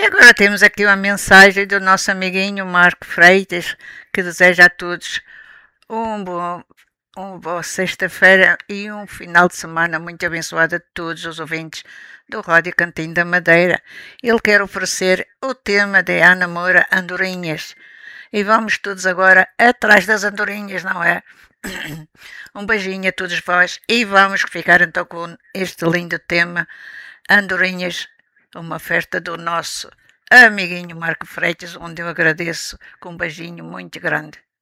E agora temos aqui uma mensagem do nosso amiguinho Marco Freitas, que deseja a todos um bom, uma boa sexta-feira e um final de semana muito abençoado a todos os ouvintes do Rádio Cantinho da Madeira. Ele quer oferecer o tema de Ana Moura, Andorinhas. E vamos todos agora atrás das andorinhas, não é? Um beijinho a todos vós e vamos ficar então com este lindo tema, Andorinhas, uma festa do nosso amiguinho Marco Freitas, onde eu agradeço com um beijinho muito grande.